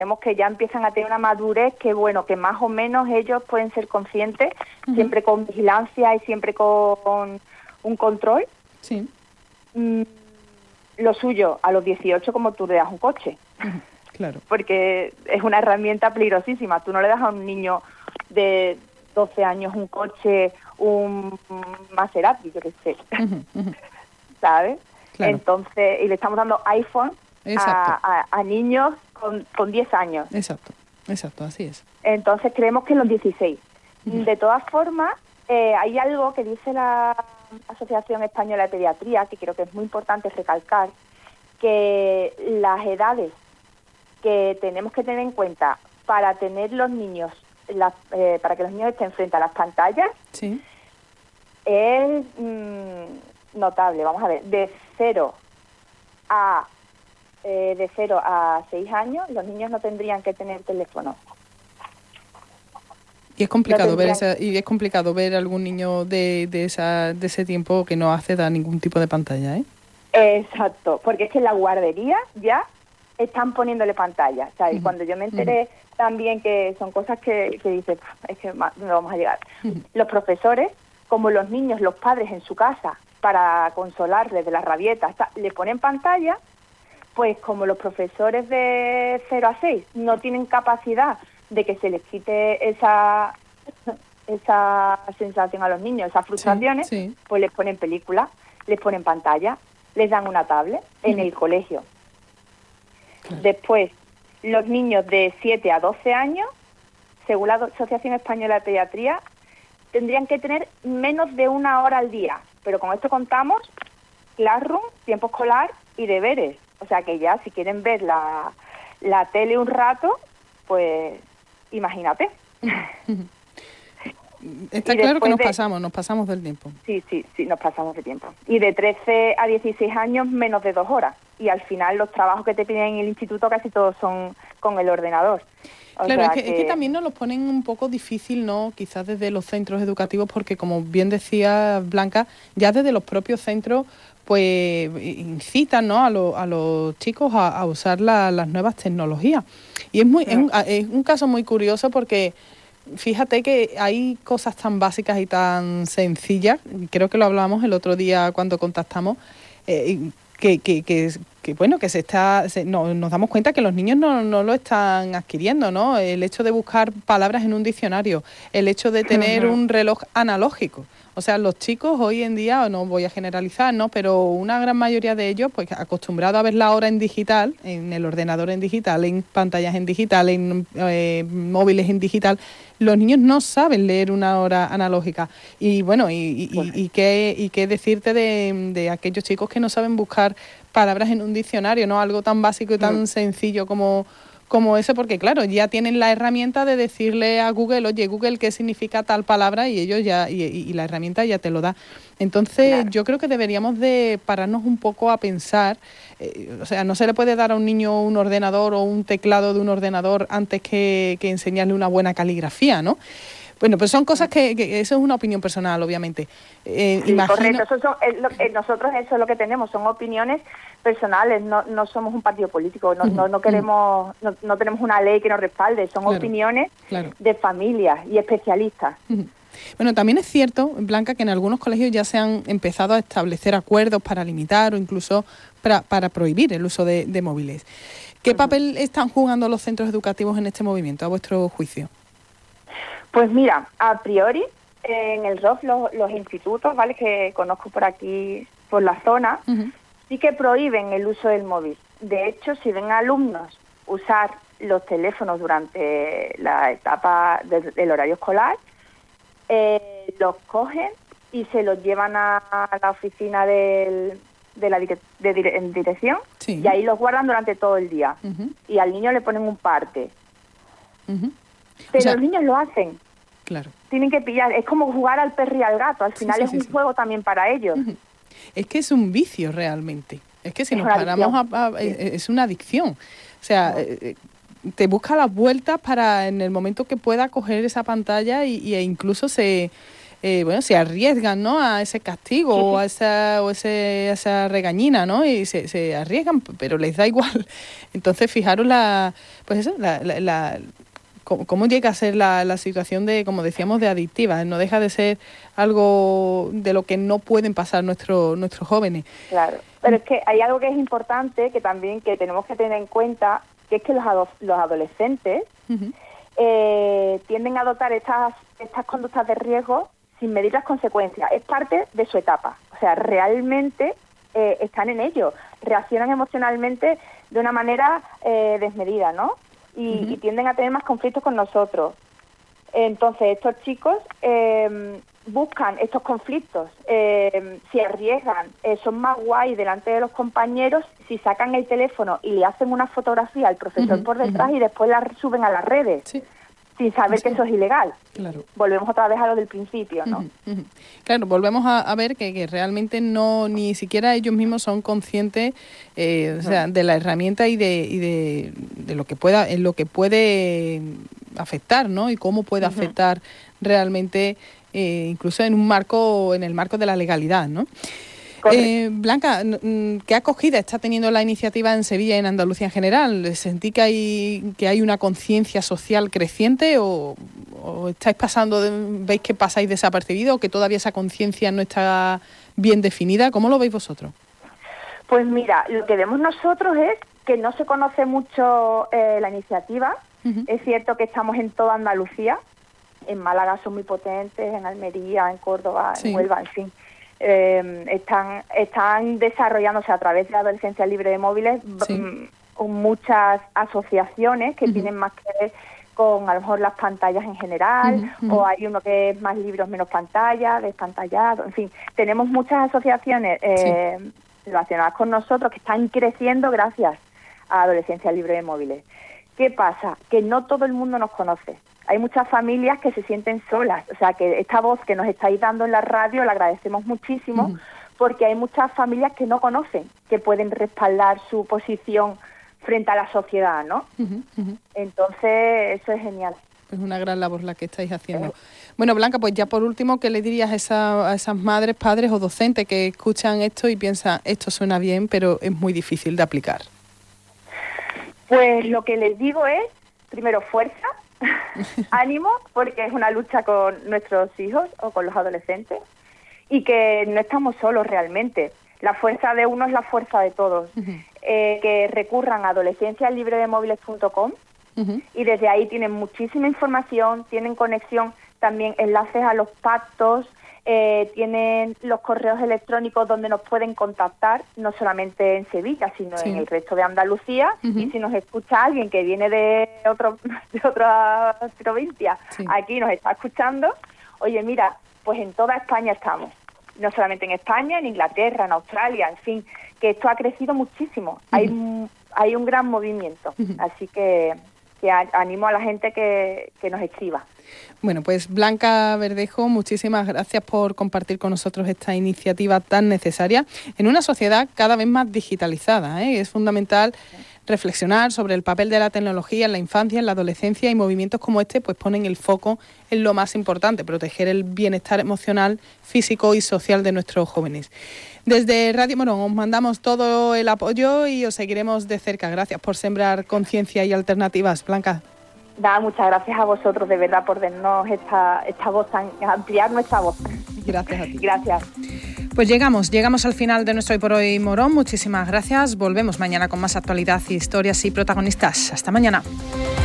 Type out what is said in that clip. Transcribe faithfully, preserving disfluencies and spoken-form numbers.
vemos que ya empiezan a tener una madurez que, bueno, que más o menos ellos pueden ser conscientes, uh-huh. siempre con vigilancia y siempre con un control. Sí. Mm, lo suyo, a los dieciocho, como tú le das un coche. Uh-huh. Claro. Porque es una herramienta peligrosísima. Tú no le das a un niño de doce años un coche, un Maserati, yo qué sé. Uh-huh. Uh-huh. ¿Sabes? Claro. Entonces, y le estamos dando iPhone a, a, a niños con, con diez años. Exacto, exacto, así es. Entonces creemos que en los dieciséis. Uh-huh. De todas formas, eh, hay algo que dice la Asociación Española de Pediatría, que creo que es muy importante recalcar, que las edades que tenemos que tener en cuenta para tener los niños, la, eh, para que los niños estén frente a las pantallas, sí. es mmm, notable. Vamos a ver, de cero a eh, de cero a seis años, los niños no tendrían que tener teléfono. Y es complicado no ver esa, y es complicado ver algún niño de, de esa de ese tiempo que no acceda a ningún tipo de pantalla, ¿eh? Exacto, porque es que en la guardería ya están poniéndole pantalla, ¿sabes? Uh-huh. Cuando yo me enteré uh-huh. también que son cosas que, que dices, es que no vamos a llegar. Uh-huh. Los profesores, como los niños, los padres en su casa, para consolarles de las rabietas, le ponen pantalla, pues como los profesores de cero a seis no tienen capacidad de que se les quite esa esa sensación a los niños, esas frustraciones, sí, sí. pues les ponen películas, les ponen pantalla, les dan una tablet en uh-huh. el colegio. Claro. Después, los niños de siete a doce años, según la Asociación Española de Pediatría, tendrían que tener menos de una hora al día. Pero con esto contamos Classroom, tiempo escolar y deberes. O sea que ya, si quieren ver la, la tele un rato, pues imagínate. Está claro que nos de... pasamos, nos pasamos del tiempo. Sí, sí, sí, nos pasamos de tiempo. Y de trece a dieciséis años, menos de dos horas. Y al final los trabajos que te piden en el instituto casi todos son con el ordenador. O claro, sea es, que, que... es que también nos lo ponen un poco difícil, ¿no? Quizás desde los centros educativos, porque como bien decía Blanca, ya desde los propios centros, pues incitan, ¿no? a, lo, a los chicos a, a usar la, las nuevas tecnologías. Y es muy, sí. es, un, es un caso muy curioso porque fíjate que hay cosas tan básicas y tan sencillas, creo que lo hablábamos el otro día cuando contactamos, eh, que, que, que, que bueno, que se está, se, no, nos damos cuenta que los niños no, no lo están adquiriendo, ¿no? El hecho de buscar palabras en un diccionario, el hecho de tener uh-huh. un reloj analógico. O sea, los chicos hoy en día, no voy a generalizar, ¿no? Pero una gran mayoría de ellos, pues acostumbrados a ver la hora en digital, en el ordenador en digital, en pantallas en digital, en eh, móviles en digital, los niños no saben leer una hora analógica. Y bueno, y, y, y, y, qué, y qué decirte de, de aquellos chicos que no saben buscar palabras en un diccionario, ¿no? Algo tan básico y tan mm. sencillo como... como eso, porque claro, ya tienen la herramienta de decirle a Google, oye, Google, ¿qué significa tal palabra? Y ellos ya, y, y la herramienta ya te lo da. Entonces, claro. yo creo que deberíamos de pararnos un poco a pensar, eh, o sea, no se le puede dar a un niño un ordenador o un teclado de un ordenador antes que, que enseñarle una buena caligrafía, ¿no? Bueno, pues son cosas que, que eso es una opinión personal, obviamente. Eh, sí, imagino... correcto. Eso son, eh, lo, eh, nosotros eso es lo que tenemos, son opiniones personales, no, no somos un partido político, no, uh-huh. no, no queremos, no, no tenemos una ley que nos respalde, son claro, opiniones claro. de familias y especialistas. Uh-huh. Bueno, también es cierto, Blanca, que en algunos colegios ya se han empezado a establecer acuerdos para limitar o incluso para, para prohibir el uso de, de móviles. ¿Qué uh-huh. papel están jugando los centros educativos en este movimiento, a vuestro juicio? Pues mira, a priori, eh, en el R O F, los, los institutos, ¿vale?, que conozco por aquí, por la zona, uh-huh. sí que prohíben el uso del móvil. De hecho, si ven a alumnos usar los teléfonos durante la etapa de, del horario escolar, eh, los cogen y se los llevan a, a la oficina del, de la dire, de dire, en dirección sí. y ahí los guardan durante todo el día. Uh-huh. Y al niño le ponen un parte. Uh-huh. Pero o sea, los niños lo hacen. Claro. Tienen que pillar. Es como jugar al perro y al gato. Al final sí, sí, es sí, un sí. juego también para ellos. Uh-huh. Es que es un vicio realmente. Es que si es nos paramos a, a, sí. es una adicción. O sea, no. te busca las vueltas para en el momento que pueda coger esa pantalla y, y e incluso se eh, bueno, se arriesgan, ¿no?, a ese castigo, sí, sí. o a esa, o ese, a esa regañina, ¿no?, y se, se arriesgan, pero les da igual. Entonces, fijaros la, pues eso, la, la, la cómo, cómo llega a ser la, la situación de, como decíamos, de adictiva. No deja de ser algo de lo que no pueden pasar nuestros nuestros jóvenes. Claro, pero es que hay algo que es importante, que también que tenemos que tener en cuenta, que es que los, ado- los adolescentes uh-huh. eh, tienden a adoptar estas, estas conductas de riesgo sin medir las consecuencias. Es parte de su etapa. O sea, realmente eh, están en ello. Reaccionan emocionalmente de una manera eh, desmedida, ¿no? Y, uh-huh. y tienden a tener más conflictos con nosotros. Entonces, estos chicos eh, buscan estos conflictos, eh, se arriesgan, eh, son más guay delante de los compañeros si sacan el teléfono y le hacen una fotografía al profesor uh-huh, por detrás uh-huh. y después la suben a las redes, sí. sin saber sí. que eso es ilegal. Claro. Volvemos otra vez a lo del principio, ¿no? Uh-huh, uh-huh. Claro, volvemos a, a ver que, que realmente no, ni siquiera ellos mismos son conscientes eh, uh-huh. o sea, de la herramienta y de, y de, de lo que pueda, en lo que puede afectar, ¿no? Y cómo puede uh-huh. afectar realmente, eh, incluso en un marco, en el marco de la legalidad, ¿no? Eh, Blanca, ¿qué acogida está teniendo la iniciativa en Sevilla y en Andalucía en general? ¿Sentí que hay que hay una conciencia social creciente o, o estáis pasando, de, veis que pasáis desapercibido o que todavía esa conciencia no está bien definida? ¿Cómo lo veis vosotros? Pues mira, lo que vemos nosotros es que no se conoce mucho eh, la iniciativa. Uh-huh. Es cierto que estamos en toda Andalucía, en Málaga son muy potentes, en Almería, en Córdoba, sí. en Huelva, en fin. Eh, están están desarrollándose a través de la Adolescencia Libre de Móviles sí. m- muchas asociaciones que uh-huh. tienen más que ver con a lo mejor las pantallas en general, uh-huh. o hay uno que es más libros menos pantalla, despantallado, en fin, tenemos muchas asociaciones eh, sí. relacionadas con nosotros que están creciendo gracias a Adolescencia Libre de Móviles. ¿Qué pasa? Que no todo el mundo nos conoce. Hay muchas familias que se sienten solas, o sea que esta voz que nos estáis dando en la radio la agradecemos muchísimo uh-huh. porque hay muchas familias que no conocen, que pueden respaldar su posición frente a la sociedad, ¿no? Uh-huh, uh-huh. Entonces eso es genial. Es una gran labor la que estáis haciendo. Eh. Bueno, Blanca, pues ya por último, ¿qué le dirías a, esa, a esas madres, padres o docentes que escuchan esto y piensan, esto suena bien, pero es muy difícil de aplicar? Pues lo que les digo es, primero, fuerza, ánimo, porque es una lucha con nuestros hijos o con los adolescentes y que no estamos solos realmente. La fuerza de uno es la fuerza de todos. Uh-huh. Eh, que recurran a adolescencia libre de móviles punto com uh-huh. y desde ahí tienen muchísima información, tienen conexión, también enlaces a los pactos, eh, tienen los correos electrónicos donde nos pueden contactar, no solamente en Sevilla, sino sí. en el resto de Andalucía, uh-huh. y si nos escucha alguien que viene de otro de otra provincia, sí. aquí nos está escuchando, oye, mira, pues en toda España estamos, no solamente en España, en Inglaterra, en Australia, en fin, que esto ha crecido muchísimo, uh-huh. hay, hay un gran movimiento, uh-huh. así que, que animo a la gente que, que nos escriba. Bueno, pues Blanca Verdejo, muchísimas gracias por compartir con nosotros esta iniciativa tan necesaria en una sociedad cada vez más digitalizada, ¿eh? Es fundamental reflexionar sobre el papel de la tecnología en la infancia, en la adolescencia, y movimientos como este pues ponen el foco en lo más importante, proteger el bienestar emocional, físico y social de nuestros jóvenes. Desde Radio Morón os mandamos todo el apoyo y os seguiremos de cerca. Gracias por sembrar conciencia y alternativas, Blanca. Da, muchas gracias a vosotros, de verdad, por darnos esta, esta voz, tan, ampliar nuestra voz. Gracias a ti. Gracias. Pues llegamos, llegamos al final de nuestro Hoy por Hoy Morón. Muchísimas gracias. Volvemos mañana con más actualidad, historias y protagonistas. Hasta mañana.